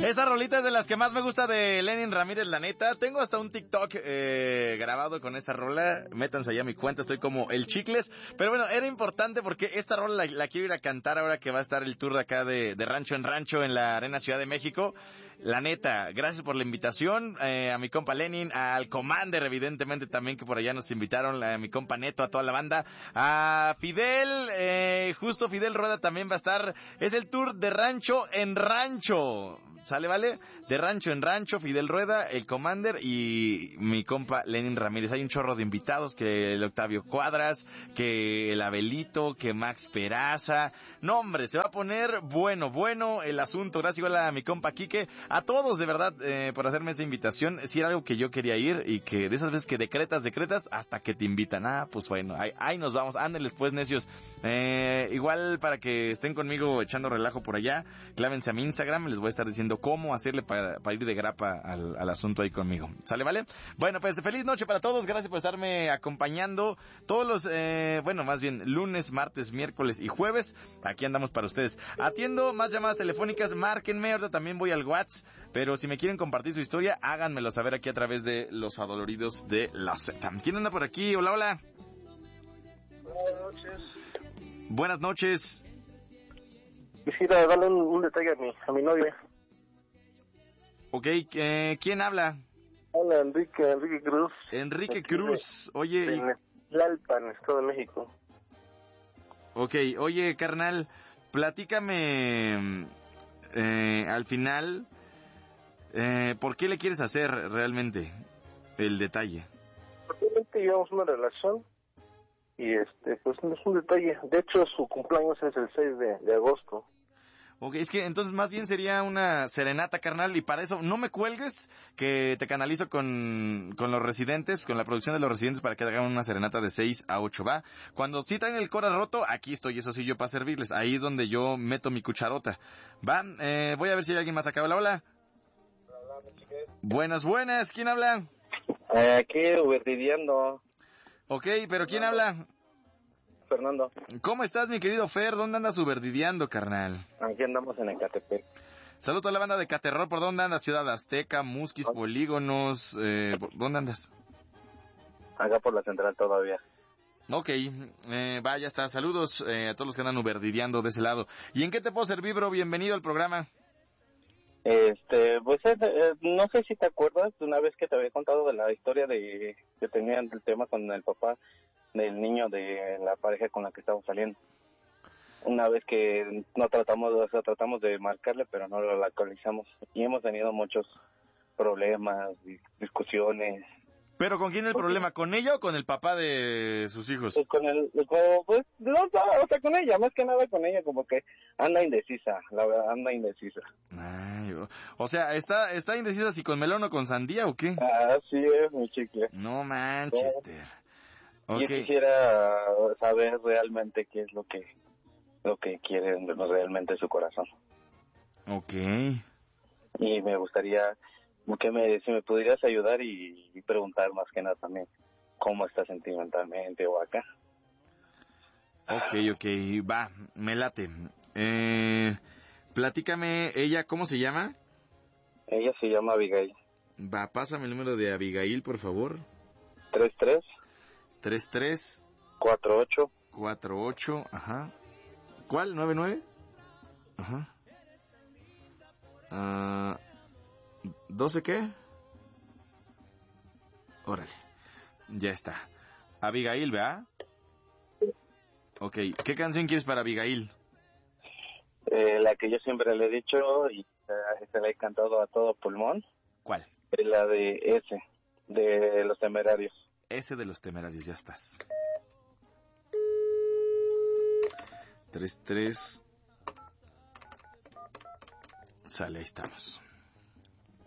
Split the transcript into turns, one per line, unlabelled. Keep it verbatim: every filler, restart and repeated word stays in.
Esa rolita es de las que más me gusta de Lenin Ramírez, la neta. Tengo hasta un TikTok eh, grabado con esa rola. Métanse allá a mi cuenta, estoy como el Chicles. Pero bueno, era importante porque esta rola la, la quiero ir a cantar ahora que va a estar el tour de acá de, de Rancho en Rancho en la Arena Ciudad de México. La neta, gracias por la invitación, eh, a mi compa Lenin, al Commander, evidentemente también que por allá nos invitaron, a mi compa Neto, a toda la banda, a Fidel, eh, justo Fidel Rueda también va a estar. Es el tour de Rancho en Rancho, ¿sale, vale? De Rancho en Rancho, Fidel Rueda, el Commander y mi compa Lenin Ramírez. Hay un chorro de invitados, que el Octavio Cuadras, que el Abelito, que Max Peraza. No, hombre, se va a poner bueno, bueno el asunto. Gracias igual a mi compa Quique, a todos de verdad eh, por hacerme esa invitación. Si era algo que yo quería ir y que de esas veces que decretas, decretas hasta que te invitan. Ah, pues bueno, ahí, ahí nos vamos. Ándenles pues, necios. Eh, igual para que estén conmigo echando relajo por allá, clávense a mi Instagram, les voy a estar diciendo cómo hacerle para, para ir de grapa al, al asunto ahí conmigo. ¿Sale, vale? Bueno, pues feliz noche para todos. Gracias por estarme acompañando todos los, eh, bueno, más bien lunes, martes, miércoles y jueves. Aquí andamos para ustedes. Atiendo más llamadas telefónicas, márquenme. Ahorita también voy al WhatsApp. Pero si me quieren compartir su historia, háganmelo saber aquí a través de los adoloridos de la Z. ¿Quién anda por aquí? Hola, hola.
Buenas noches.
Buenas noches.
Quisiera darle un, un detalle a mi, a mi novia.
Ok, eh, ¿quién habla?
Hola, Enrique, Enrique Cruz.
Enrique
Aquí
Cruz.
de,
Oye.
de Tlalpan, Estado de México.
Ok, oye, carnal, platícame eh, al final, eh, ¿por qué le quieres hacer realmente el detalle?
Realmente llevamos una relación y este, pues no es un detalle. De hecho, su cumpleaños es el seis de, de agosto.
Ok, es que entonces más bien sería una serenata, carnal, y para eso no me cuelgues, que te canalizo con, con los residentes, con la producción de los residentes para que hagan una serenata de seis a ocho, ¿va? Cuando sí traen el cora roto, aquí estoy, eso sí, yo para servirles, ahí es donde yo meto mi cucharota, ¿va? Eh, voy a ver si hay alguien más acá. Hola, hola.
Hola, chiques.
Buenas, buenas, ¿quién habla?
Eh, aquí, Uberdidiando.
Ok, pero ¿quién habla?
Fernando.
¿Cómo estás, mi querido Fer? ¿Dónde andas suberdideando, carnal?
Aquí andamos en Ecatepec.
Saludos a la banda de Caterror. ¿Por dónde andas? Ciudad Azteca, Musquis, Polígonos. Eh, ¿Dónde andas?
Acá por la central todavía.
Ok, eh, vaya, está. Saludos eh, a todos los que andan uberdideando de ese lado. ¿Y en qué te puedo servir, bro? Bienvenido al programa.
Este, pues eh, eh, no sé si te acuerdas de una vez que te había contado de la historia de que tenían el tema con el papá del niño de la pareja con la que estamos saliendo. Una vez que no tratamos, o sea, tratamos de marcarle, pero no lo localizamos. Y hemos tenido muchos problemas, discusiones.
¿Pero con quién es el problema? ¿Con ella o con el papá de sus hijos?
Pues con el, como, pues, no, no, o sea, con ella, más que nada con ella, como que anda indecisa, la verdad, anda indecisa.
Ay, o, o sea, ¿está está indecisa si con melón o con sandía o qué?
Así es, mi chicle.
No Manchester.
Yo
Okay.
quisiera saber realmente qué es lo que lo que quiere realmente su corazón.
Okay.
Y me gustaría que me si me pudieras ayudar y, y preguntar más que nada también cómo está sentimentalmente o acá.
Okay, okay, va, me late. Eh, platícame, ella, ¿cómo se llama?
Ella se llama Abigail.
Va, pásame el número de Abigail, por favor.
tres tres
tres tres
cuatro ocho
cuatro ocho, ajá. ¿Cuál? ¿nueve nueve? Ajá. Ah, ¿doce qué? Órale. Ya está. Abigail, ¿verdad? Ok. ¿Qué canción quieres para Abigail?
Eh, la que yo siempre le he dicho y eh, se la he cantado a todo pulmón.
¿Cuál?
Es la de ese, de Los Temerarios.
Ese de Los Temerarios, ya estás. tres tres. Sale, ahí estamos.